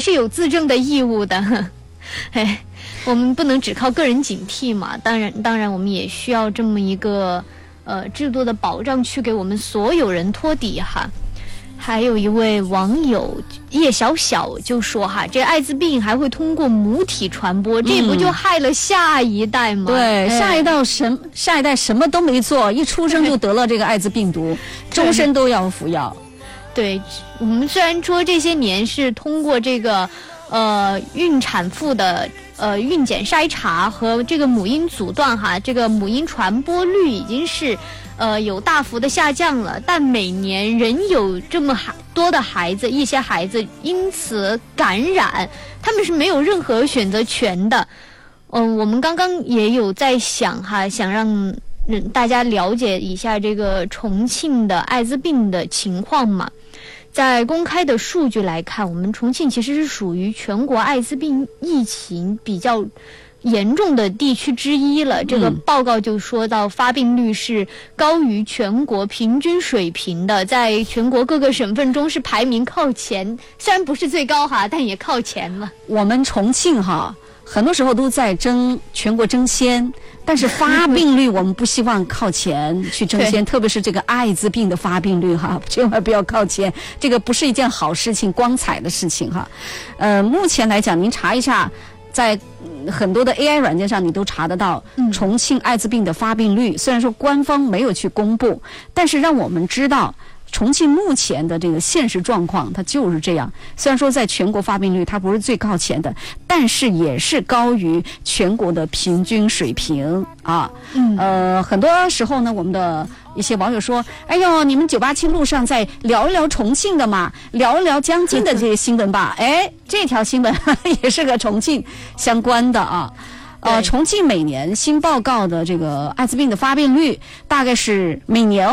是有自证的义务的。哎，我们不能只靠个人警惕嘛，当然我们也需要这么一个制度的保障，去给我们所有人托底哈。还有一位网友叶小小就说哈，这艾滋病还会通过母体传播，这不就害了下一代吗？ 对，下一代什么都没做，一出生就得了这个艾滋病毒，终身都要服药。 对，我们虽然说这些年是通过这个孕产妇的孕检筛查和这个母婴阻断哈，这个母婴传播率已经是有大幅的下降了，但每年仍有这么多的孩子，一些孩子因此感染，他们是没有任何选择权的。我们刚刚也有在想哈，想让大家了解一下这个重庆的艾滋病的情况嘛。在公开的数据来看，我们重庆其实是属于全国艾滋病疫情比较严重的地区之一了。这个报告就说到，发病率是高于全国平均水平的，在全国各个省份中是排名靠前，虽然不是最高哈，但也靠前了。 我们重庆哈，很多时候都在全国争先，但是发病率我们不希望靠前去争先，特别是这个艾滋病的发病率哈，千万不要靠前，这个不是一件好事情、光彩的事情哈。目前来讲，您查一下，在很多的 AI 软件上你都查得到重庆艾滋病的发病率，虽然说官方没有去公布，但是让我们知道重庆目前的这个现实状况它就是这样。虽然说在全国发病率它不是最靠前的，但是也是高于全国的平均水平啊。很多时候呢，我们的一些网友说，哎呦，你们987路上再聊一聊重庆的嘛，聊一聊江津的这些新闻吧。哎，这条新闻也是和重庆相关的啊。重庆每年新报告的这个艾滋病的发病率大概是每年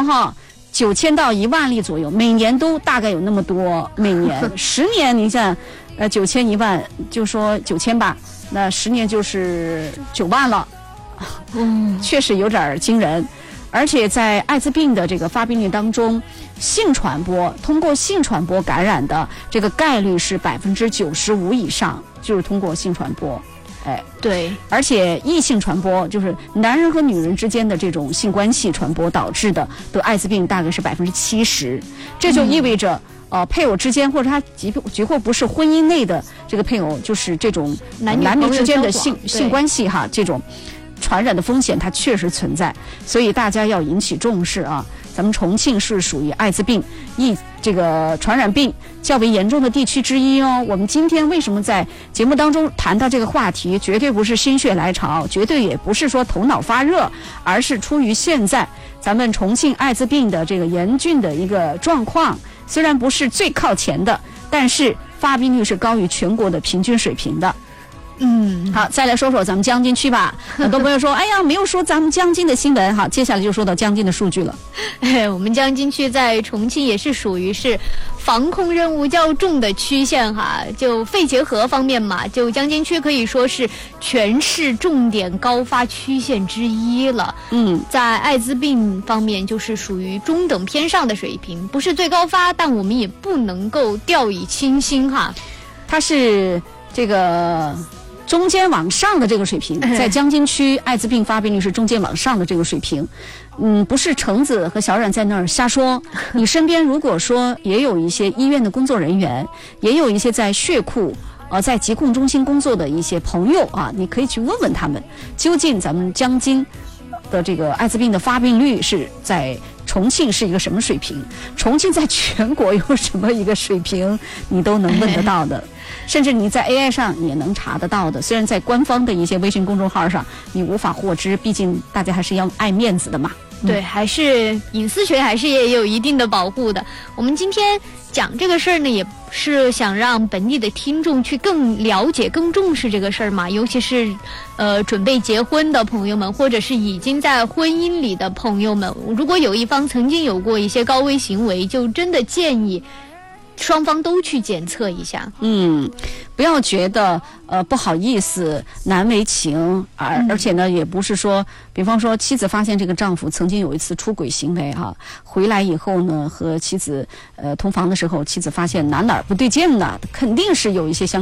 9000到1万例左右，每年都大概有那么多，每年10年，你想，9000、1万，就说9000吧，那10年就是9万了，确实有点惊人。而且在艾滋病的这个发病率当中，通过性传播感染的这个概率是95%以上，就是通过性传播。哎， 对，而且异性传播就是男人和女人之间的这种性关系传播导致的得艾滋病大概是70%，这就意味着配偶之间或者他即或不是婚姻内的这个配偶，就是这种男女之间的性关系哈，这种传染的风险它确实存在，所以大家要引起重视啊。咱们重庆是属于艾滋病这个传染病较为严重的地区之一哦。我们今天为什么在节目当中谈到这个话题，绝对不是心血来潮，绝对也不是说头脑发热，而是出于现在咱们重庆艾滋病的这个严峻的一个状况。虽然不是最靠前的，但是发病率是高于全国的平均水平的。好，再来说说咱们江津区吧。很多朋友说，哎呀，没有说咱们江津的新闻。好，接下来就说到江津的数据了。 我们江津区在重庆也是属于是防控任务较重的区县哈。就肺结核方面嘛，就江津区可以说是全市重点高发区县之一了。在艾滋病方面就是属于中等偏上的水平，不是最高发，但我们也不能够掉以轻心哈。 它是这个中间往上的这个水平，在江津区艾滋病发病率是中间往上的这个水平。不是橙子和小冉在那儿瞎说。你身边如果说也有一些医院的工作人员，也有一些在血库在疾控中心工作的一些朋友啊，你可以去问问他们，究竟咱们江津的这个艾滋病的发病率是在重庆是一个什么水平，重庆在全国有什么一个水平，你都能问得到的。甚至你在 AI 上也能查得到的，虽然在官方的一些微信公众号上你无法获知，毕竟大家还是要爱面子的嘛。 对，还是隐私权还是也有一定的保护的。我们今天讲这个事儿呢，也是想让本地的听众去更了解、更重视这个事儿嘛，尤其是准备结婚的朋友们，或者是已经在婚姻里的朋友们，如果有一方曾经有过一些高危行为，就真的建议双方都去检测一下。 不要觉得不好意思难为情，而且呢也不是说，比方说妻子发现这个丈夫曾经有一次出轨行为哈，回来以后呢和妻子同房的时候，妻子发现哪儿不对劲呢，肯定是有一些